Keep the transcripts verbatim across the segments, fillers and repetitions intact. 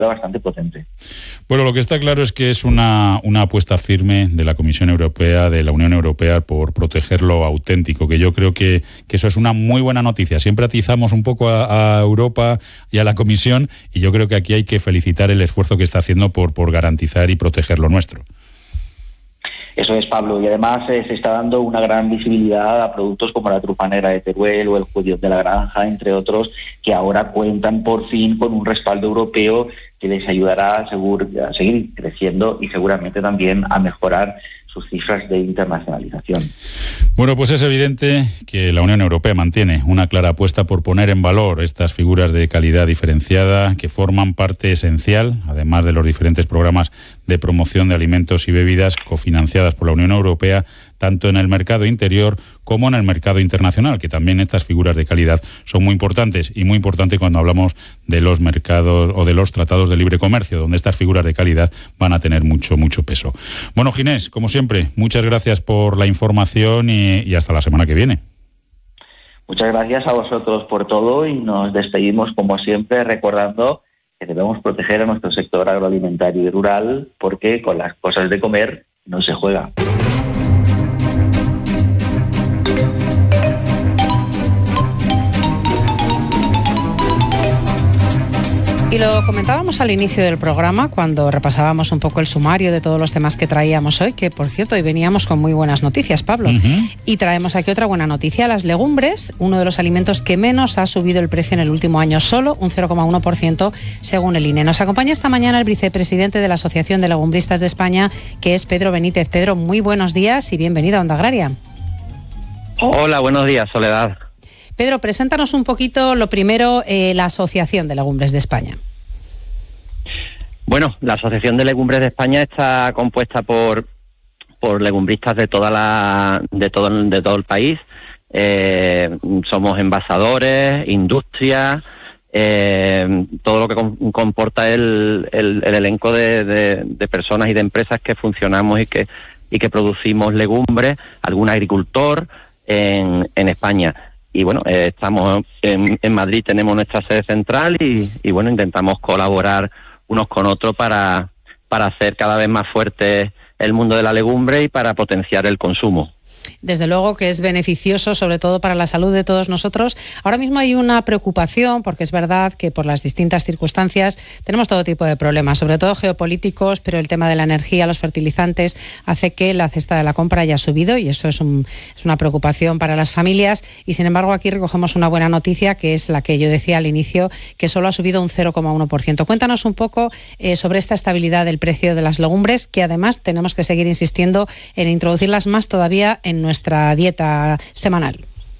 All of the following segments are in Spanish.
bastante potente. Bueno, lo que está claro es que es una, una apuesta firme de la Comisión Europea, de la Unión Europea, por proteger lo auténtico, que yo creo que, que eso es una muy buena noticia. Siempre atizamos un poco a, a Europa y a la Comisión, y yo creo que aquí hay que felicitar el esfuerzo que está haciendo por, por garantizar y proteger lo nuestro. Eso es, Pablo, y además eh, se está dando una gran visibilidad a productos como la trufa negra de Teruel o el judío de la granja, entre otros, que ahora cuentan por fin con un respaldo europeo que les ayudará a, segur, a seguir creciendo y seguramente también a mejorar sus cifras de internacionalización. Bueno, pues es evidente que la Unión Europea mantiene una clara apuesta por poner en valor estas figuras de calidad diferenciada que forman parte esencial, además de los diferentes programas de promoción de alimentos y bebidas cofinanciadas por la Unión Europea, tanto en el mercado interior como en el mercado internacional, que también estas figuras de calidad son muy importantes, y muy importante cuando hablamos de los mercados o de los tratados de libre comercio, donde estas figuras de calidad van a tener mucho, mucho peso. Bueno, Ginés, como siempre, muchas gracias por la información y, y hasta la semana que viene. Muchas gracias a vosotros por todo y nos despedimos, como siempre, recordando que debemos proteger a nuestro sector agroalimentario y rural, porque con las cosas de comer no se juega. Y lo comentábamos al inicio del programa, cuando repasábamos un poco el sumario de todos los temas que traíamos hoy, que por cierto hoy veníamos con muy buenas noticias, Pablo. Uh-huh. Y traemos aquí otra buena noticia: las legumbres, uno de los alimentos que menos ha subido el precio en el último año, solo un cero coma uno por ciento según el I N E. Nos acompaña esta mañana el vicepresidente de la Asociación de Legumbristas de España, que es Pedro Benítez. Pedro, muy buenos días y bienvenido a Onda Agraria. Hola, buenos días, Soledad. Pedro, preséntanos un poquito, lo primero, eh, la Asociación de Legumbres de España. Bueno, la Asociación de Legumbres de España está compuesta por por legumbristas de toda la de todo de todo el país. Eh, somos envasadores, industria, eh, todo lo que com- comporta el, el, el elenco de, de, de personas y de empresas que funcionamos y que y que producimos legumbres, algún agricultor en, en España. Y bueno, eh, estamos en, en Madrid, tenemos nuestra sede central y, y bueno, intentamos colaborar unos con otros para, para hacer cada vez más fuerte el mundo de la legumbre y para potenciar el consumo. Desde luego que es beneficioso, sobre todo para la salud de todos nosotros. Ahora mismo hay una preocupación, porque es verdad que por las distintas circunstancias tenemos todo tipo de problemas, sobre todo geopolíticos, pero el tema de la energía, los fertilizantes, hace que la cesta de la compra haya subido, y eso es, un, es una preocupación para las familias. Y sin embargo aquí recogemos una buena noticia, que es la que yo decía al inicio, que solo ha subido un cero coma uno por ciento. Cuéntanos un poco eh, sobre esta estabilidad del precio de las legumbres, que además tenemos que seguir insistiendo en introducirlas más todavía en en nuestra dieta semanal.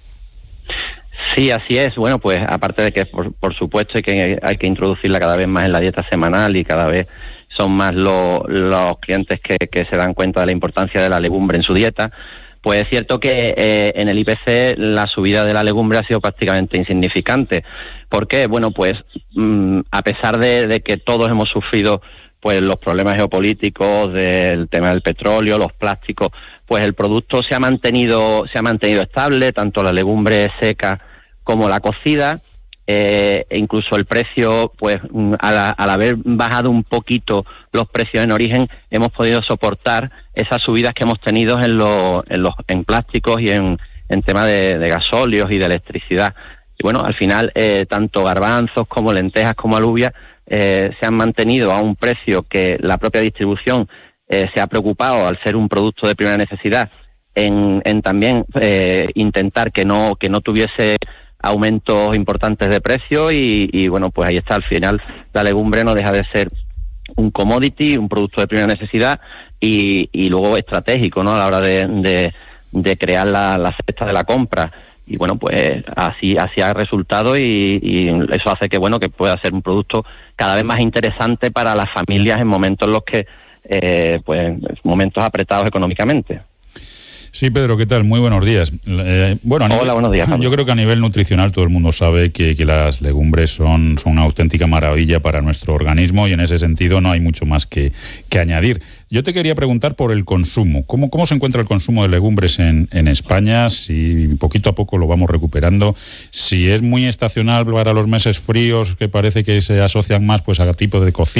Sí, así es. Bueno, pues aparte de que por, por supuesto hay que, hay que introducirla cada vez más en la dieta semanal, y cada vez son más lo, los clientes que, que se dan cuenta de la importancia de la legumbre en su dieta, pues es cierto que eh, en el I P C la subida de la legumbre ha sido prácticamente insignificante. ¿Por qué? Bueno, pues mmm, a pesar de, de que todos hemos sufrido pues los problemas geopolíticos del tema del petróleo, los plásticos, pues el producto se ha mantenido se ha mantenido estable, tanto la legumbre seca como la cocida. Eh, e incluso el precio, pues al, al haber bajado un poquito los precios en origen, hemos podido soportar esas subidas que hemos tenido en los en los en plásticos y en en tema de, de gasóleos y de electricidad. Y bueno, al final eh, tanto garbanzos como lentejas como alubias eh, se han mantenido a un precio que la propia distribución eh, se ha preocupado, al ser un producto de primera necesidad, en, en también eh, intentar que no que no tuviese aumentos importantes de precio. Y, y bueno, pues ahí está. Al final la legumbre no deja de ser un commodity, un producto de primera necesidad y, y luego estratégico, ¿no?, a la hora de, de, de crear la, la cesta de la compra. Y bueno, pues así así ha resultado, y, y eso hace que bueno que pueda ser un producto cada vez más interesante para las familias en momentos en los que eh, pues momentos apretados económicamente. Sí, Pedro, ¿qué tal? Muy buenos días. Eh, bueno, Hola, nivel, buenos días. Pablo. Yo creo que a nivel nutricional todo el mundo sabe que, que las legumbres son, son una auténtica maravilla para nuestro organismo y en ese sentido no hay mucho más que, que añadir. Yo te quería preguntar por el consumo. ¿Cómo, cómo se encuentra el consumo de legumbres en, en España? Si poquito a poco lo vamos recuperando. Si es muy estacional para los meses fríos, que parece que se asocian más pues a tipo de cocina